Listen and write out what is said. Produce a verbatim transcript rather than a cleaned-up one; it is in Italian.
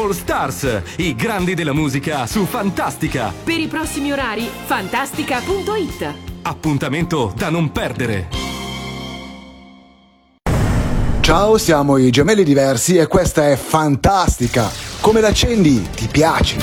All Stars, i grandi della musica su Fantastica. Per i prossimi orari, fantastica punto it. Appuntamento da non perdere. Ciao, siamo i Gemelli Diversi e questa è Fantastica. Come l'accendi? Ti piace?